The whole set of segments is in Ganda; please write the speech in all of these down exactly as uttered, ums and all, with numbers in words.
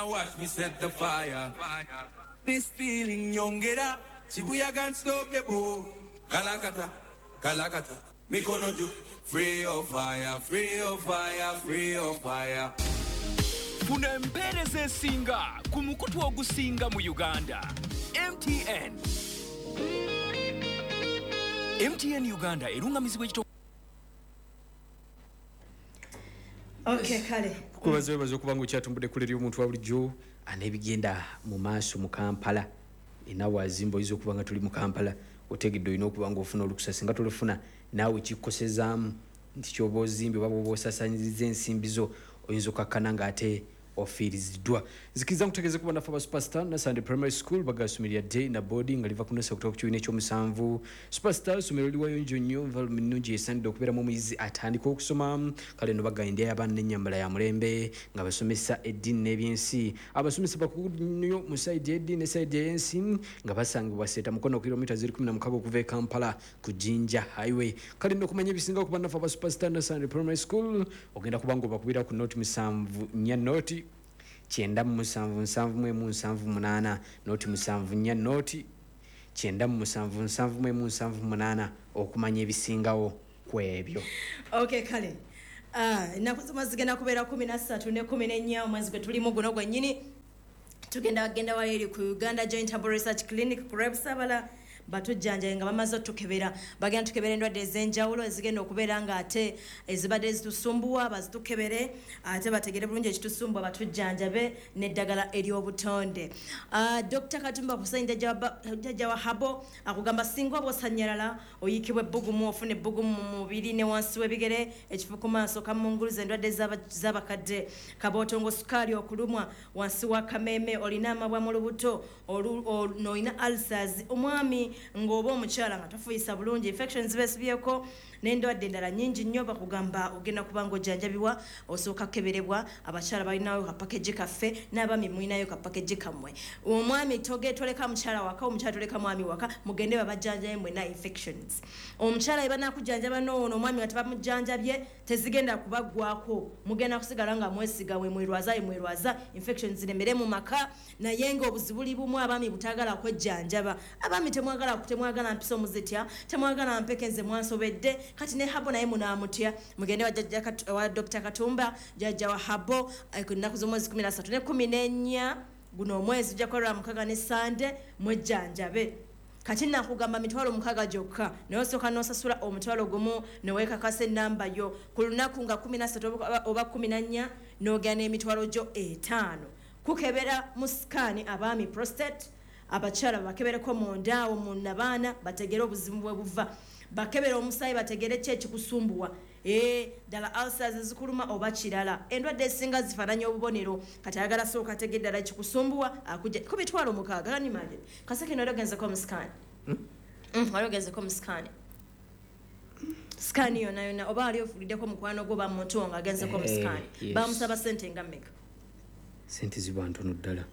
Watch me set the fire. This feeling young get up. Shibuya can't stop the boat. Kalakata, Kalakata. Me kono ju. Free of fire, free of fire, free of fire. Funa mpereze singa kumukutu ogusinga mu Uganda. M T N. M T N Uganda erungamizibwa ekito. Okay, kale. Kubaze bazo kubanga kyatumbudde kuleri omuntu wa bulijjo anebigenda mu maaso mu Kampala. Inawa zimbo izo kubanga tuli mu Kampala otegedde ino kubanga ofuna olukusa singa tolufuna nawe kikosezaamu nti kyobo zimbi babo bosasanyize ensimbizo oyinzo kakananga ate ofiriziddwa zikiza kutegeze kuba nafa ba Superstar na Sunday Primary School bagasumirya day na boarding aliva kunesa kutoka kuchine ekyo musanvu Superstar somero liwayo njo nnyo environment nungi esande okubera mu muyizi atandika okusoma kale no bagayinde y'abaana n'ennyambala ya mulembe nga basomesa eddini n'ebyensi abasomesa bakunyo mu side eddini ne side y'ensi nga basangibwa seta mukono kilomita zero kumi na mukaaga okuva e Kampala ku Jinja Highway kale no kumanya bisinga kuba nafa ba Superstar na Sunday Primary School ogenda kubango bakubira ku note musanvu nya note Chenda musanvu nsanvu mwe mu nsanvu munana noti musanvu nya noti chenda musanvu nsanvu mwe mu nsanvu munana okumanya ebisingawo kwebyo. Okay kale. Ah nakuzuma zigenda kubera kumi na tatu ne kumi na nnya mwezi gwe tulimu guno gwe nyini tugenda agenda wali ku Uganda Joint Herbal Research Clinic ku Rebsabala batujjanja nga bamaze tukebera bagenda tukebera endwadde ezenjawulo ezigenda okubeera nga ate ezibadde zitusumbuwa bazitukebere ate bategere bulungi ekitusumbwa batujjanjabe n'eddagala ery'obutonde. uh, Doctor Katumba Hussein jajja wa Habo akugamba singa obosanyalala oyikibwe bbugumu ofune bbugumu mu mubiri ne wansi w'ebigere ekifu ku maaso kamunguluza endwadde z'abakadde kabootongo sukaali okulumwa wansi wa kameme olina amabwa mu lubuto olina ulcers omwami ngoba omukyala nga tafuyisa bulungi infections besibyeko n'endwadde endala nnyingi nnyo bakugamba ogenda kubanga ojjanjabiwa osooka keberebwa abakyala balinayo ka package kaffe n'abami mulinayo ka package kamwe omwami toge toleka mukyala waka omukyala toleka mwami waka mugende babajjanjaye mwena infections omukyala ibana kujjanjaba noono omwami nga tebamujjanjabye tezigenda kubagwako mugenda kusigala nga mwesiga we mwerwaza ye mwerwaza infections nemere mu maka naye nga obuzibuli bumu abami butagala kwejjanjaba abami temwagala kutemwagala mpisa omuzitya temwagala mpekenze mwansobedde kati ne Habo naye munamutya mugende wa jajja wa Doctor Katumba jajja wa Habo kunaku z'omwezi kumi na tatu ne kumi na nnya guno omwezi jakolera mukaga ne Sande mwejjanjabe kati nakugamba mitwalo mukaga jokka naye soka nosasula omutwalo gumu neweka kase namba yo ku lunaku nga kumi na tatu oba kumi na nnya n'ogana emitwalo gyo etaano kukebera muskani abami prostate abakyala bakebereko mondaawo mu nabaana bategere obuzibu bwe buva bakebera omusayi bategere kye kikusumbuwa eh dala ulcers zikuluma oba kirala endwadde esinga zifananya obubonero kati ayagala sooka tegedde dala kikusumbuwa akujja ku bitwalo mukaaga gani manje kaseke no logenze ko muskani mm logenze ko muskani skani yona yona oba ali ofulideko mukwano go ba muntu nga agenze ko muskani bamusaba sente nga meka sente zibantono ddala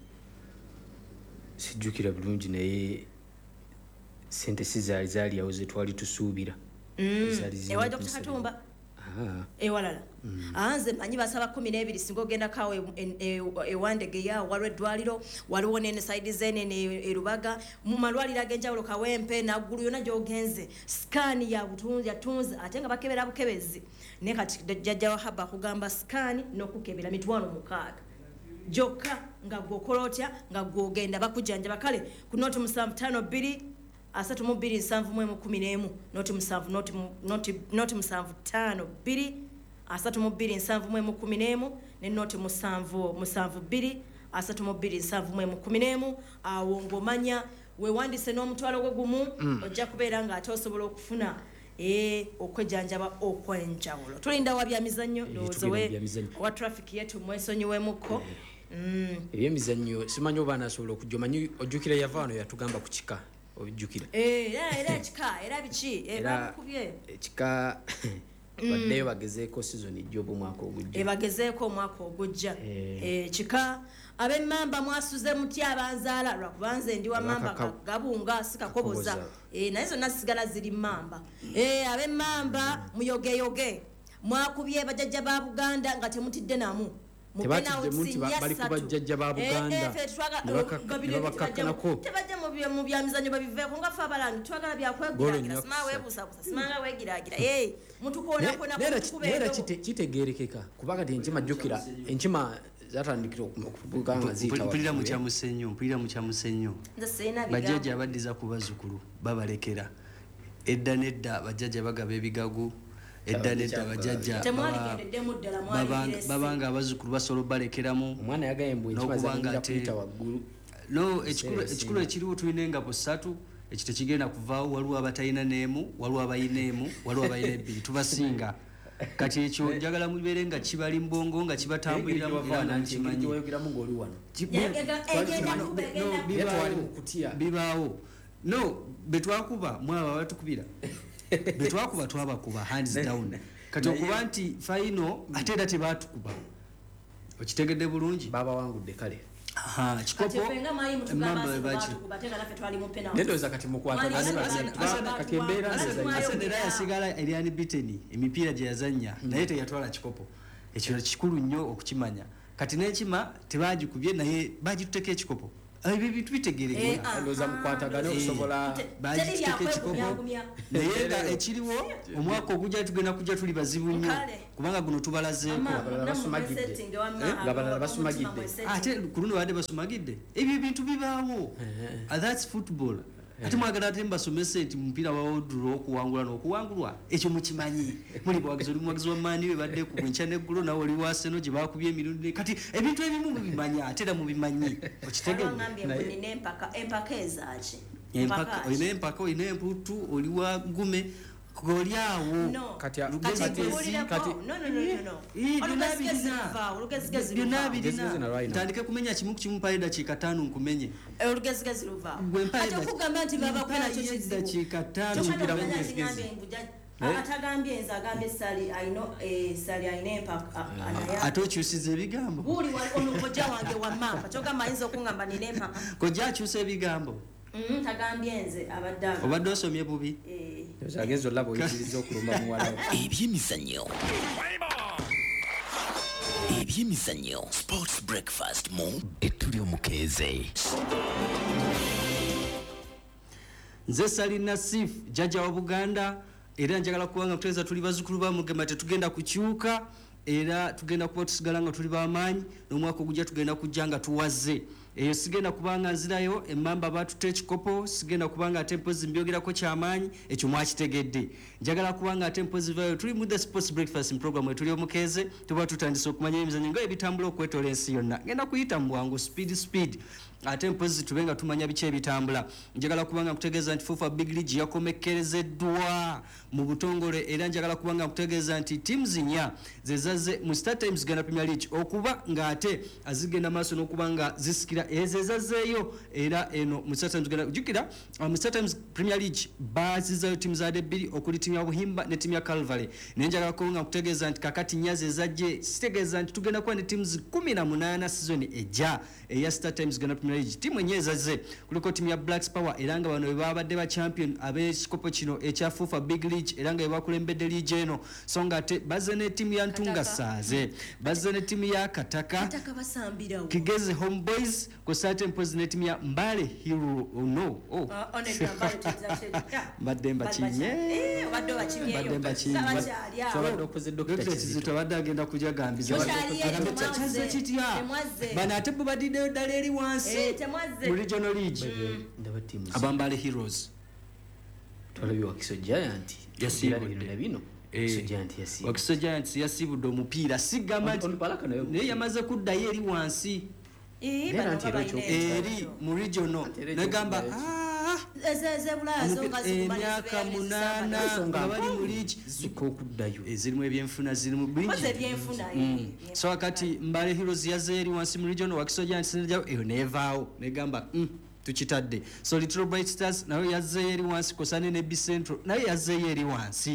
sijjukira bulungi naye sente sizali zali yawo zetwali tusuubira mm. ewa Doctor Katumba ah. ewalala mm. anze manyi basaba kumi na ebiri singo genda kawe ewandege ya walwe eddwaliro waliwo nene side zene ne erubaga mu malwaliro agenjawulo kawempe na ggulu yona gyogenze scan ya butunzi atunzi ate nga bakebera bukebezi ne kati jajja wa Haba kugamba scan n'okukebera mitwalo mukaaga joka nga gokolotya nga gogenda bakujjanja bakale kunoti musanvu tano bbiri asatu mu bbiri nsanvu mu kumi n'emu noti musanvu noti noti noti musanvu tano bbiri asatu mu bbiri nsanvu mu kumi n'emu ne noti musanvu musanvu bbiri asatu mu bbiri nsanvu mu kumi n'emu awo ngomanya we wandise n'omutwalo gwo gumu mm. ojja kubeera nga ate osobola okufuna eh okwejjanjaba okwenjawulo tulinda wa bya mizannyo ndowooza we wa traffic yetu mwesonyiwemuko mm. ebyemizannyo simanyi oba anasobola okujjomanyi ojjukira yavaano yatugamba ku kika ojjukira eh era era kika era bichi era bakubye kika baddeyo bagezeeko season ejjobu mwaka ogujja e bagezeeko omwaka ogujja eh kika abe mamba mwasuze muti abanzaala lwakubanze ndi wa mamba gabunga sikakoboza eh nazo nasigala ziri mamba eh abe mamba muyoge yoge mwakubye bajajja ba Buganda nga temutidde namu tebatidde munti bali kubajjajja ba Buganda babakakkanako tebajja mu byamizanyo babiveeko nga ffe abalangi twagala byakwegiragira sima weebuusabuusa simanga weegiragira mutukoonakona kitegeerekeka kuba kati enkima jjukira enkima zatandikira okubuga nga ziyita mu kyamusenyo mpulira mu kyamusenyo bajjajja abaddiza ku bazzukulu babalekera edda nedda bajjajja bagaba ebigagu edda nedda bajjajja babanga abazzukulu basobola obalekeramu omwana yagaye mbwe n'okubanga ate no ekikulu ekiriwo tulina engabo ssatu ekyo tekigenda kuvaawo waliwo abatalina neemu waliwo abayina emu waliwo abayina ebbiri tubasinga kati ekyo njagala mubeere nga kibali mbongo nga kibatambulira mu era nkimanyi bibaawo no betwakuba mwaba batukubira betwakuba twabakuba hands down kati okuba nti final ate era tebatukuba okitegedde bulungi baba wangudde kale aha kikopo nendoza kati mukwata kati embeera asenera yasigala Eliani Biteni emipiira gye yazannya naye teyatwala kikopo ekyo kikulu nnyo okukimanya kati n'ekima tebagikubye naye bagituteeka ekikopo ebyo bintu bitegerekeka ndoza mukwatagane okusobola bagituteeka ekikopo naye nga ekiriwo omwaka ogujja tugenda kujja tuli bazibu nnyo kubanga guno tubalazeeko abalala basumagidde ate ku luno badde basumagidde ebyo bintu bibaawo that's football ate mwagala ate mbasomese nti mupiira wa odulo okuwangula n'okuwangulwa ekyo mukimanyi muli bwagizi oli muwagizi wa maani we badde ku bwenkya n'eggulo nawe oli wa Arsenal gye baakubye emirundi kati ebintu ebimu mubimanya ate era mubimanyi okitegedde empaka olina empaka olina emputu oli wa gume oli awo byonna birina ntandike kumenya kimu kimu mpayo dakiika ttaano nkumenye dakiika ttaano atagambye nze agambye sali ayino sali ayina empaka ate okyusiza ebigambo buli ono kojja wange wamma kyogamba ayinza okungamba nina empaka kojja akyusa ebigambo tagambye nze abadde obadde osomye bubi agenzo labo yikiriza okulumba muwala ebyemizannyo ebyemizannyo sports breakfast mu etuli omukeeze nze Sali Nasif jjajja wa Buganda era njagala kubanga tuteeza tuli bazzukulu ba Mugema tetugenda kukyuka era tugenda kuba tusigala nga tuli bamaanyi n'omwaka ogujja tugenda kujja nga tuwaze eyo sigenda kubanga nzirayo emmamba batute ekikopo sigenda kubanga ate mpozi mbyogerako kyamaanyi ekyo mwakitegedde njagala kubanga ate mpozi vayo tuli mu the sports breakfast program etuli omukeeze tuba tutandise okumanya emizannyo nga ebitambula okwetola ensi yonna ngenda kuyita mu bwangu speed speed ate mpozi tubenga tumanya biki ebitambula njagala kubanga kutegeeza nti FIFA Big League yakomekerezeddwa mu butongole era njagala kubanga kutegeeza nti teams nnya zezaze mu Star Times Uganda Premier League okuba nga ate azigenda maaso n'okubanga zisikira ezezazeeyo era eno mu Star Times Uganda jukira mu Star Times Premier League bazizayo team za bbiri okuli team ya Buhimba ne team ya Calvary nenjagala kubanga kutegeeza nti kakati nyaze ezajje sitegeeza nti tugenda kuba ne teams kumi na munaana season ejja eya Star Times Uganda Premier League timu enyezaze kuliko timu ya Blacks Power era nga bano babadde ba champion ab'ekikopo kino ekya FIFA Big League era nga bakulembedde league eno so nga ate bazze ne timu ya Ntunga Saaze bazze ne timu ya Kataka Kigeze Homeboys ko sate mpozi ne timu ya Mbale Hero oh no oh mbadde mbakinye badde bakinye badde bakinye twabadde okoze dokita Kizito badde agenda kuja gambiza Agambe kyaze kitya bana ate bubadde ddala eri wansi mu regional league ndaba teams abambale Heroes twalabi Wakiso Giant yasibudde bino Wakiso Giant yasibudde Wakiso Giant yasibudde omupiira sigamba nti naye yamaze kuddayo eri wansi eri mu regional negamba emyaka munaana nga bali mu league okuddayo ezirimu ebyenfuna zirimu bingi so wakati Mbale Heroes yazze eri wansi mu regional Wakiso Giant sinajjawo eyo nevaawo negamba tukitadde so Little Bright Stars nayo yazze eri wansi kosane ne B Central nayo yazze eri wansi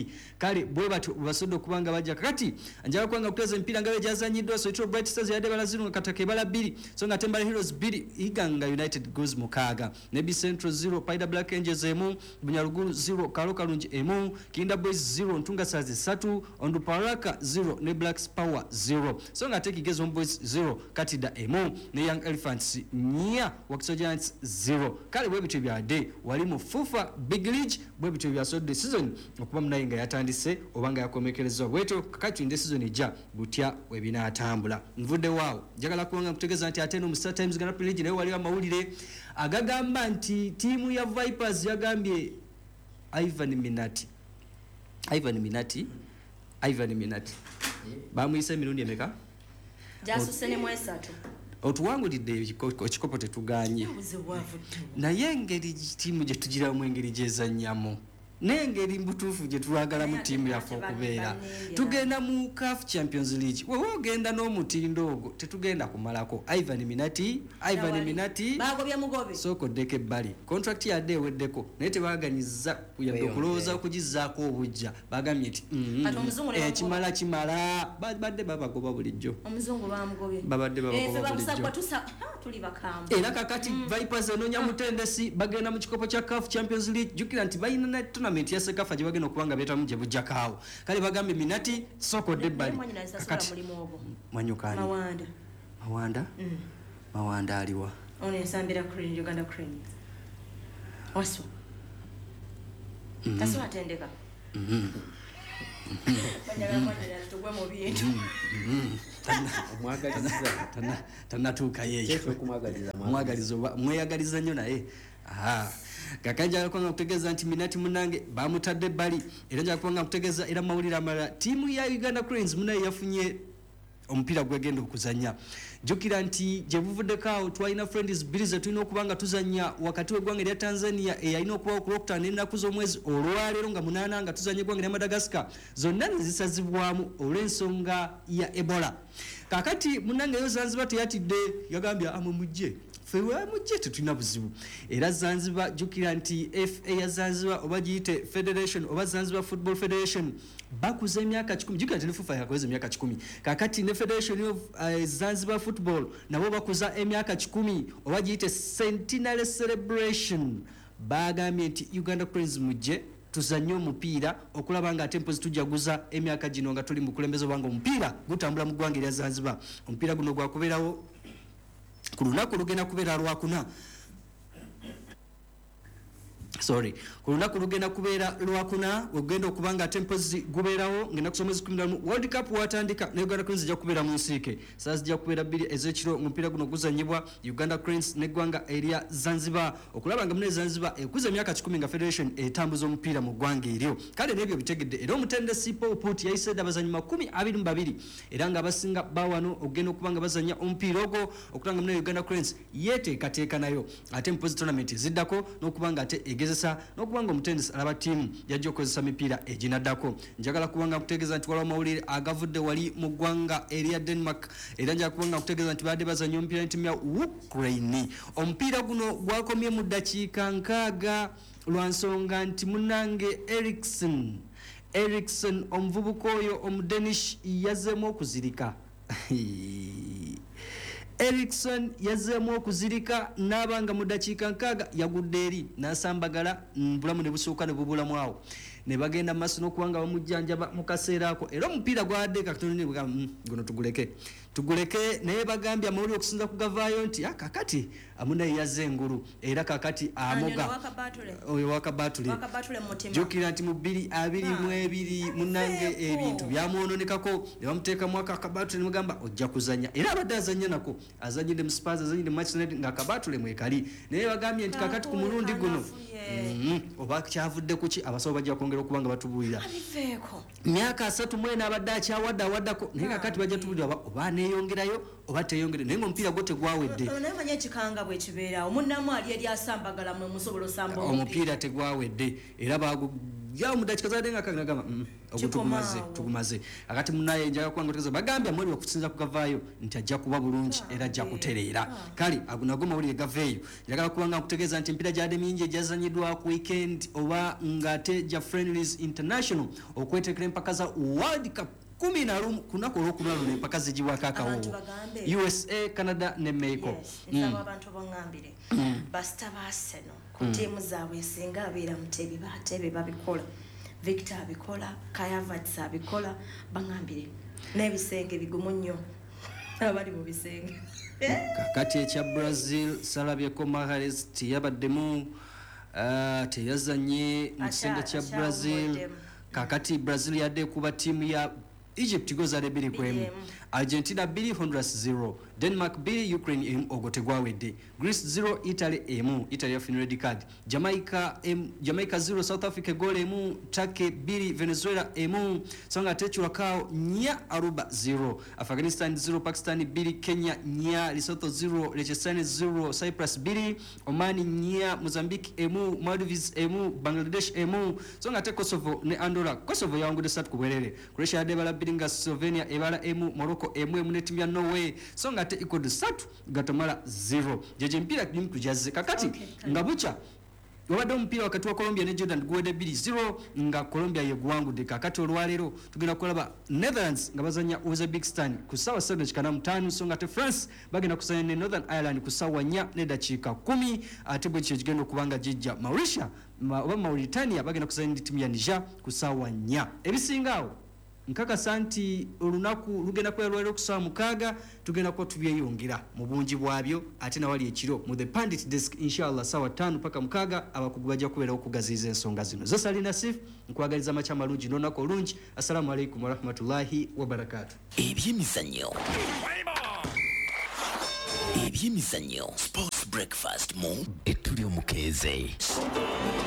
kale bwe batyo basodo kubanga bajja kakati anjala kwanga kuteza mpira ngabe jazanyiddwa so Etro Bright Stars yade balazirunga katake bala biri so nga Tembala Heroes biri Iganga United goes mukaga Nebi Central zero Paida Black Angels emu Bunyaruguru zero Karo Kalunji emu Kinda Boys zero Ntunga Sazi satu Onduparaka zero ne Blacks Power zero so nga Teki Gezo Boys zero Katida emu ne Young Elephants nya Wakiso Giants zero kale bwe bitu byade wali mu Fufa Big League bwe bitu bya so the season okuba mnayinga yatandise obanga yakomekerezwa bweto kakati inde season ija butya webina atambula nvude wao jagala kuanga kutegeza nti ateno mu Star Times Grand Prix League nayo wali amawulire agagamba nti timu ya Vipers yagambye Ivan Minati Ivan Minati Ivan Minati bamuyise mirundi emeka jasusene mwesatu otuwangulidde ekikopo tetuganye naye engeri tiimu gye tugiramu engeri gyezannyamu n'engeri mbutuufu gye tulagala mu tiimu yaffe okubeera tugenda mu C A F Champions League wewe ogenda n'omutindo ogwo tetugenda kumalako Ivan Minati Ivan Minati soko ddeko ebbali contract yadde eweddeko naye tebaganyiza yadde okulowooza okugizaako obujja bagambye nti ekimala kimala badde babagoba bulijjo babadde babagoba bulijjo era kakati Vipers enoonya mutendesi bagenda mu kikopo kya C A F Champions League jukira nti bayina tournament ya Sekafa gye bagenda okubanga betamu gye bujjakaawo kale bagambe Minati soko debbali kakati mwanyukani mawanda mawanda mm. mawanda aliwa one nsambira Crane Uganda Crane waswa mm -hmm. taswa atendeka mhm banyala banyala tugwe mu bintu omwagaliza tana tana tuka yeye kumwagaliza mwagalizo mweyagaliza nnyo naye aha kakanja kwanga kutegeza nti Minati munange bamutadde bali era nja kwanga kutegeza era mawulira amala timu ya Uganda Cranes munaye yafunye omupira gwegenda okuzanya jukira nti je buvuddekaawo twalina friends bilize tulina okubanga tuzanya wakati w'eggwanga lya Tanzania eyalina okubawo ku Lokutano ennaku z'omwezi olwaleero nga munaana nga tuzanya eggwanga lya Madagascar zonna nezisazibwamu olw'ensonga ya Ebola kakati munange yo Zanzibar teyatidde yagambya amwe mujje fewa mujje tetulina buzibu era Zanzibar jukira nti F A ya Zanzibar oba giyite Federation oba Zanzibar Football Federation bakuza emyaka kikumi jukira nti FUFA yakoze emyaka kikumi kakati ne Federation of uh, Zanzibar Football nabo bakuza emyaka kikumi oba giyite Centenary Celebration bagambye nti Uganda Cranes mujje tuzanye omupiira okulaba nga tempos tujaguza emyaka gino nga tuli mu kulembeza banga omupiira gutambula mu ggwanga lya Zanzibar omupiira guno gwakuberawo ku lunaku lugenda kubeera lwakuna sorry ku lunaku lugenda kubeera lwakuna ogenda okubanga tempos gubeerawo ngenda kusoma kumi na musanvu World Cup watandika ne Uganda Cranes ejja kubeera mu nsiike saa zijja kubeera bbiri ez'ekiro omupiira guno guzanyibwa Uganda Cranes n'eggwanga erya Zanzibar okulaba nga mune Zanzibar ekuza emyaka kikumi nga Federation etambuza omupiira mu ggwanga eryo kale n'ebyo bitegedde era omutendesi Paul Put yayise abazanyi makumi abiri mu babiri era nga abasinga bawano ogenda okubanga bazanya omupiira ogwo okulanga mune Uganda Cranes yeteekateeka nayo ate mpozi tournament ziddako n'okubanga ate egezesa n'okubanga omutendesi alaba tiimu yajja okukozesa mipiira eginaddako njagala kubanga kutegeeza nti waliwo amawulire agavudde wali mu ggwanga erya Denmark era njagala kubanga kutegeeza nti badde bazanya omupiira n'ettiimu ya Ukraine omupiira guno gwakomye mu ddakiika nkaaga lwa nsonga nti munange Eriksen Eriksen omuvubuka oyo omudenish yazzeemu okuzirika Eriksen yazzeemu okuzirika n'abanga mu ddakiika nkaaga yagudde eri n'asambagala bulamu ne busooka ne bubulamu awo ne bagenda maaso n'okubanga bamujjanjaba mu kaseera ako era omupiira gwadde katonda guno tuguleke tuguleke naye bagambye amawulire okusinza kugavaayo nti kakati amunaye yazze engulu era kakati amoga oyo wakabatule jukira nti mu bbiri abiri mu ebiri munange ebintu byamwononekako ne bamuteekamu akabatule ne mugamba ojja kuzanya era abadde azanya nako azanyidde mu Spurs azanyidde mu Manchester United ng'akabatule mwekali naye bagambye nti kakati ku mulundi guno oba kyavudde kuki abasawo bajja kwongera okubanga batubuulira myaka asatu mu ena abadde akyawadde awaddako naye kakati bajja tubuulira oba neeyongerayo oba teyongere naye ng'omupiira gwo tegwawedde naye manya ekikanga bwe kibeerawo munnamu ali eri asambagala mwe musobola osamba omupiira tegwawedde era ya mudachika zadenga kagamba mm ogutumaze tugumaze akati munaye njaga kwanga teza bagambya mwali wakusinza kugavayo nti ajja kuba bulungi era ajja kutereera kali agunagoma uli gaveyo njagala kubanga kutegeza nti mpira jade minje jazanyidwa ku weekend oba ngate ja friendlies international okwetekera mpaka za world cup kumi na lumu kunako lokulalo ne mpaka zijiwa kaka wo U S A Canada ne Mexico yes nsaba abantu bongambire basta baseno ku timu zaabwe singa abira mutebi batebe babikola Victor abikola Kayavats abikola bangambire nebisenge bigumu nnyo abali mu bisenge kakati ekya Brazil Sarabia Comares tiyabaddemu uh, teyazanye mu kisenge kya Brazil kakati Brazil yadde kuba timu ya Egypt goes at a biri kwemu Argentina biri Honduras zero Denmark biri Ukraine emu ogotegwa wedde Greece zero Italy emu Italy of red card Jamaica em Jamaica zero South Africa goal emu Turkey biri Venezuela emu songa techwa kao nya Aruba zero Afghanistan zero Pakistan biri Kenya nya Lesotho zero Liechtenstein zero Cyprus biri Oman nya Mozambique emu Maldives emu Bangladesh emu songa te Kosovo ne Andorra Kosovo yawangude satu kubwerere Croatia debala biringa Slovenia ebala emu Morocco emu emu ne timu ya Norway songa te ikodu satu gatomala zero jeje mpira kimu tujaze kakati okay, ngabucha wabadde mpira wakati wa Colombia ne Jordan guwede biri zero nga Colombia yegwangu de kakati olwalero tugenda kulaba Netherlands nga bazanya Uzbekistan ku sawa seven chikana mutano songa te France bagenda kusanya ne Northern Ireland ku sawa nya ne dakika kumi ate bwe kigendo kubanga jijja Mauritius ma, oba Mauritania bagenda kusanya timu ya Niger ku sawa nya ebisingaawo nkaka santi olunaku lugenda kwelwera okusawa mukaga tugenda ko tubyeyongera mu bungi bwabyo ate na wali ekiro mu the pandit desk inshallah sawa tano paka mukaga abakugu bajja kubera okugaziza ensonga zino zo salina sif nkwagaliza amacha malungi nonako lungi assalamu alaykum wa rahmatullahi wa barakatuh ebyemizannyo ebyemizannyo sports breakfast mu etuli omukeze